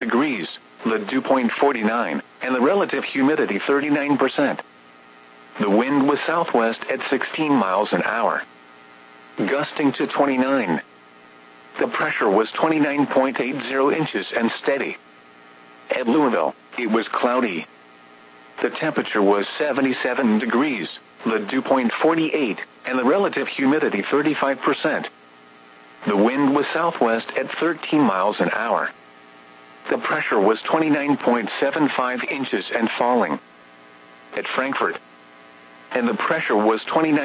degrees, the dew point 49, and the relative humidity 39%. The wind was southwest at 16 miles an hour, gusting to 29. The pressure was 29.80 inches and steady. At Louisville, it was cloudy. The temperature was 77 degrees, the dew point 48, and the relative humidity 35%. The wind was southwest at 13 miles an hour. The pressure was 29.75 inches and falling. At Frankfort, and the pressure was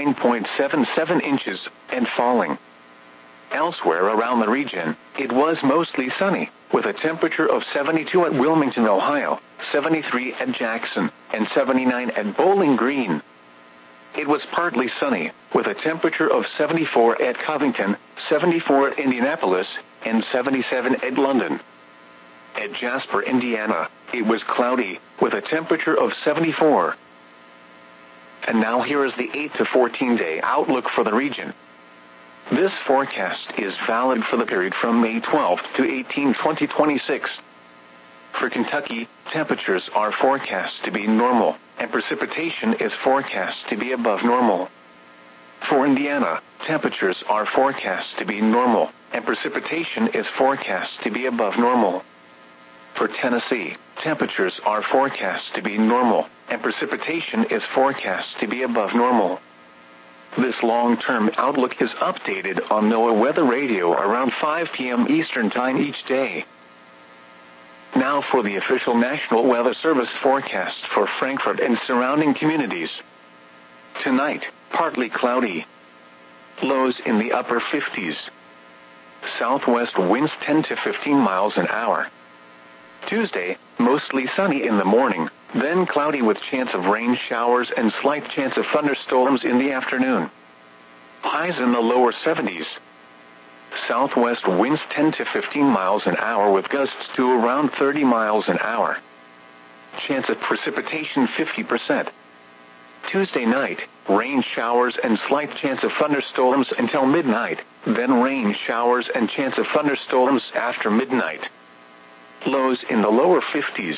29.77 inches and falling. Elsewhere around the region, it was mostly sunny, with a temperature of 72 at Wilmington, Ohio, 73 at Jackson, and 79 at Bowling Green. It was partly sunny, with a temperature of 74 at Covington, 74 at Indianapolis, and 77 at London. At Jasper, Indiana, it was cloudy, with a temperature of 74. And now here is the 8 to 14-day outlook for the region. This forecast is valid for the period from May 12 to 18, 2026. For Kentucky, temperatures are forecast to be normal, and precipitation is forecast to be above normal. For Indiana, temperatures are forecast to be normal, and precipitation is forecast to be above normal. For Tennessee, temperatures are forecast to be normal, and precipitation is forecast to be above normal. This long-term outlook is updated on NOAA Weather Radio around 5 p.m. Eastern Time each day. Now for the official National Weather Service forecast for Frankfort and surrounding communities. Tonight, partly cloudy. Lows in the upper 50s. Southwest winds 10 to 15 miles an hour. Tuesday, mostly sunny in the morning, then cloudy with chance of rain showers and slight chance of thunderstorms in the afternoon. Highs in the lower 70s. Southwest winds 10 to 15 miles an hour with gusts to around 30 miles an hour. Chance of precipitation 50%. Tuesday night, rain showers and slight chance of thunderstorms until midnight, then rain showers and chance of thunderstorms after midnight. Lows in the lower 50s.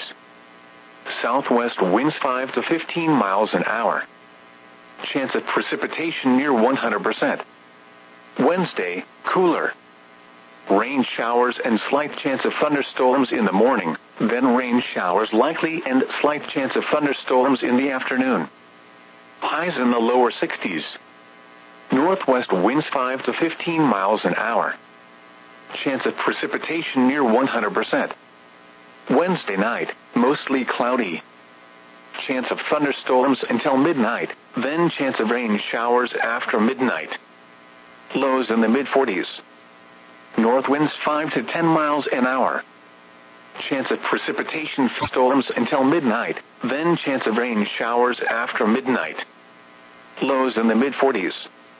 Southwest winds 5 to 15 miles an hour. Chance of precipitation near 100%. Wednesday, cooler. Rain showers and slight chance of thunderstorms in the morning, then rain showers likely and slight chance of thunderstorms in the afternoon. Highs in the lower 60s. Northwest winds 5 to 15 miles an hour. Chance of precipitation near 100%. Wednesday night, mostly cloudy. Chance of thunderstorms until midnight, then chance of rain showers after midnight. Lows in the mid-40s. North winds 5 to 10 miles an hour. Chance of precipitation storms until midnight, then chance of rain showers after midnight. Lows in the mid-40s.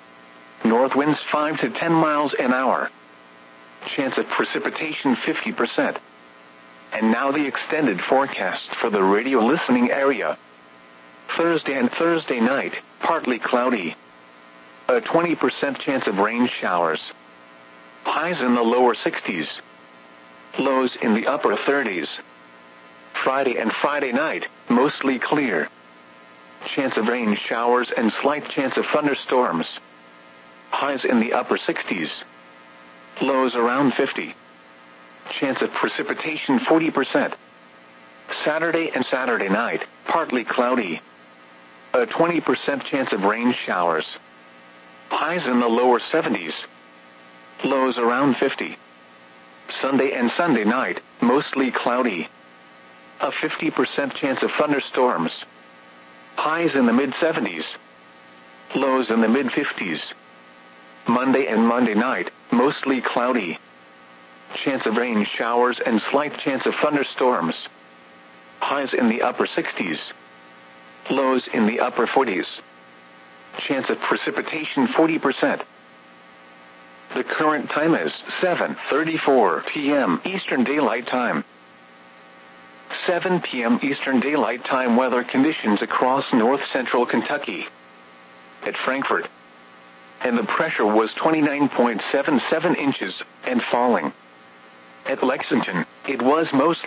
North winds 5 to 10 miles an hour. Chance of precipitation 50%. And now the extended forecast for the radio listening area. Thursday and Thursday night, partly cloudy. A 20% chance of rain showers. Highs in the lower 60s. Lows in the upper 30s. Friday and Friday night, mostly clear. Chance of rain showers and slight chance of thunderstorms. Highs in the upper 60s. Lows around 50. Chance of precipitation 40%. Saturday and Saturday night, partly cloudy. A 20% chance of rain showers. Highs in the lower 70s. Lows around 50. Sunday and Sunday night, mostly cloudy. A 50% chance of thunderstorms. Highs in the mid-70s. Lows in the mid-50s. Monday and Monday night, mostly cloudy. Chance of rain showers and slight chance of thunderstorms. Highs in the upper 60s. Lows in the upper 40s. Chance of precipitation 40%. The current time is 7:34 p.m. Eastern Daylight Time. 7 p.m. Eastern Daylight Time weather conditions across north-central Kentucky. At Frankfort, and the pressure was 29.77 inches and falling. At Lexington, it was mostly